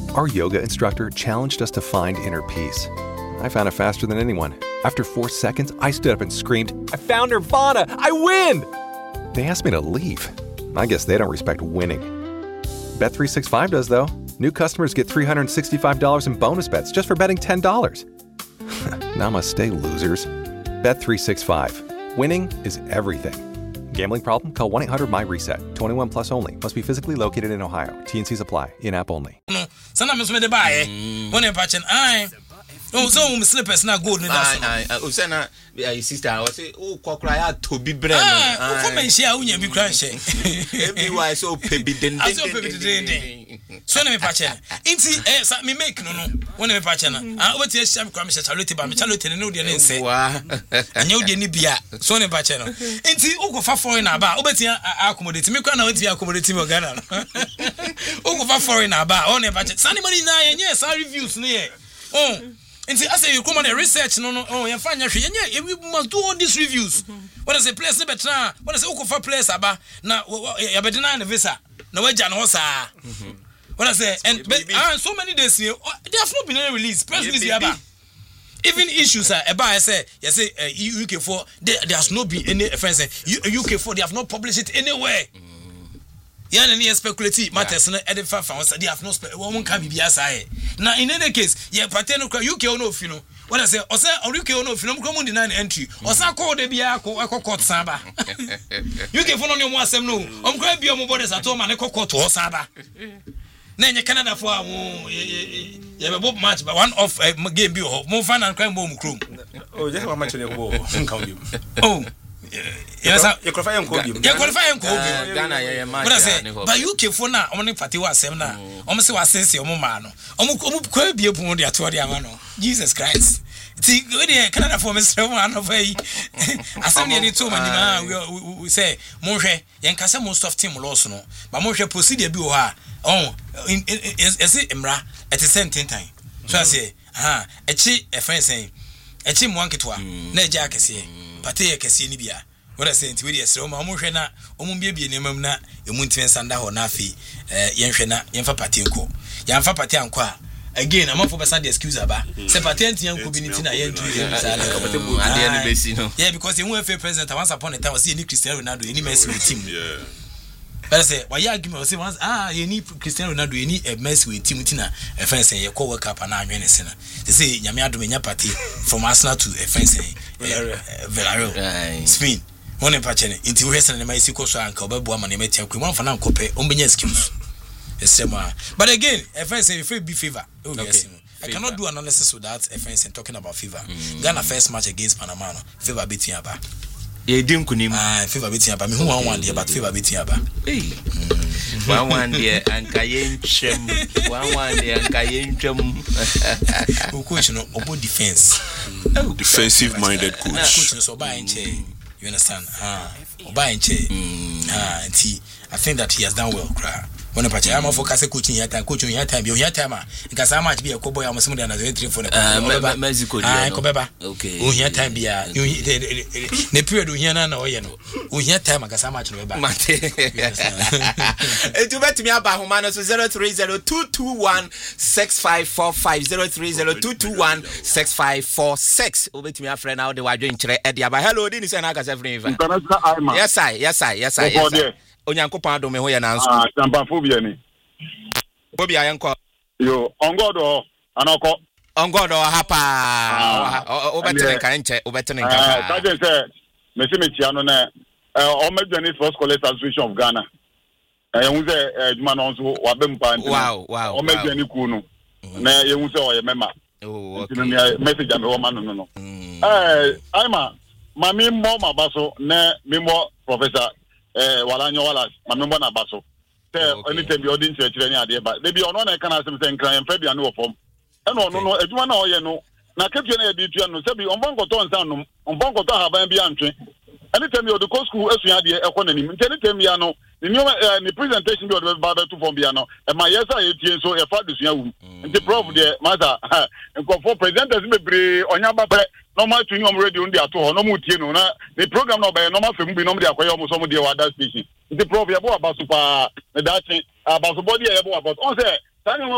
Our yoga instructor challenged us to find inner peace. I found it faster than anyone. After 4 seconds, I stood up and screamed, "I found Nirvana! I win!" They asked me to leave. I guess they don't respect winning. Bet365 does, though. New customers get $365 in bonus bets just for betting $10. Namaste, losers. Bet365. Winning is everything. Gambling problem? Call 1-800-MY-RESET. 21 plus only. Must be physically located in Ohio. T&Cs apply. In-app only. Sometimes when they buy when they patch so slippers na good Usana sister I say kokra to be brand come and share unya bi kran share everywhere so pebi den so na me patch inti me make no when me patch na what you share kram share charity ba me charity no de nse anya ode ni bia so na patch no inti ukofa foreign aba obetia accommodate me kra na obetia accommodate me Ghana ukofa foreign aba on na patch sani money na yes reviews ne and I say you come on a research no you find we must do all these reviews. What is a place better? What is Okofa place aba na ya bedina na visa na waja na hosa. What I say and so many days here there have not been any release press release aba. Even issues aba I say UK4 there has not been any offense UK4 they have not published it anywhere. Yan any speculative matters na edify fans they have no one can be aside. Now in any case ye pattern UK no fino what I say or say UK no fino come deny entry or say call the bia court saba UK for no more asem no cry bia mo borders at home and court or saba na ye Canada for ye be match but one of game bi mo fan and crime bomb chrome oh just one match on go oh yes you qualify and go Ghana yeah but I say but UK for na only party was asem na say was sense omo ma no omo kwa bia pon de ato de ama no Jesus Christ ti we dey Canada for me strong one of yi asem ne ni to manima we say mo hwe yen ka say most of team loss no but mo hwe procedure bi wo ha is emra at the same time so I say echi e friend say echi mo anketwa na eja akese pate akese ni bia what I say we dey sere mo hwe na omo bia ne mam na emu ntime sanda ho na afi yen hwe na yen fa pate nko yen fa pate anko a again I'm for person the excuse aba say patent yan community na yen do yeah because you FA president once upon a time was any Cristiano Ronaldo any Messi with team but I say why you argument say once you need Cristiano Ronaldo you need a Messi with team tina a fence say you call work up and anwen se na they say nyame adom nya party from Arsenal to a fence Villarreal Spain one in patch into we hesen na mai siko so anka obebo ama na metia kwa one for na nkope ombenya excuse but again a fence say be favor I cannot do analysis without a fence and talking about fever. Ghana first match against Panama no fever beating aba ye dim kunim fever beating aba me who one there but fever beating aba one there anka yenchem one there anka yenchem coach no obo defense defensive minded coach no so buy enche you understand buy enche I think that he has done well cry when a patch am focus coaching here time coaching here time because how much be a cowboy am some na 3 for the Mexico okay o here time bia the period here na oye no o here time because how much no be it you bet me aba homa no so 0302216545 0302216546 o bet me afre na o de wadwe nkire e de aba hello di ni say na akasa free yes I Onyankopon adom me ho ye nanso champafobia ni obi ayenko yo ongodo anoko ongodo hapa obetene kan nche obetene kan ka je say me se me tia no na o medjani Sports College Association of Ghana hu say aduma no so wa bempa nti wow o medjani ku no na ye hu say o ye mema okay message am o ma no aima mami mo mabaso na memo professor walanyo wala mamembo na baso te anytime you didn't church any ade ba dey be ono na kan asem say nkran emfa bia no wo fom e no no aduma na oye no na ketu na e bi tua no se bi onbonkoto nsan no onbonkoto haban bi antwe anytime you go school esua de e ko nanim anytime ya no ni presentation bi o de ba to form bia no e ma yesa e tie so e fa de sua wu nti prof de master enko for presenters bebre onya ba pre normal to you radio ndi ato ho no mu tie no na the program no be normal fem bi no de akoye omo so mo de wada station nti prof ye bo abaso pa na dachi abaso body ye bo about on say